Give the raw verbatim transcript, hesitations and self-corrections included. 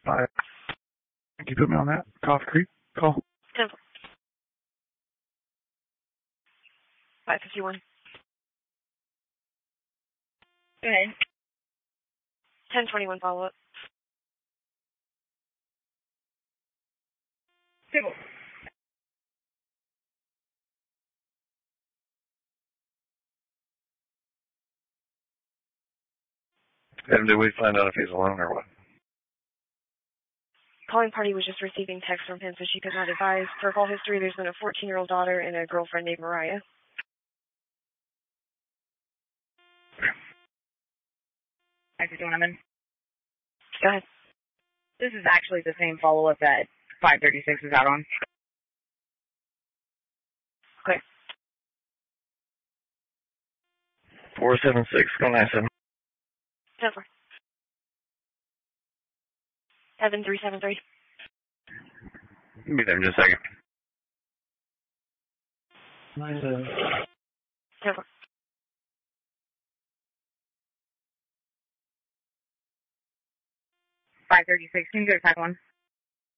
Five. Can you put me on that? Coffee Creek call? ten five fifty-one. Go ahead. ten twenty-one follow-up. Civil. And did we find out if he's alone or what? Calling party was just receiving text from him, so she could not advise. For call history, there's been a fourteen-year-old daughter and a girlfriend named Mariah. I just want to. Go ahead. This is actually the same follow-up that five thirty-six is out on. Okay. four seven six, go nine seven. ten four. seven three seven three. Be there in just a second. nine seven. ten four. five thirty-six, can you go to type one?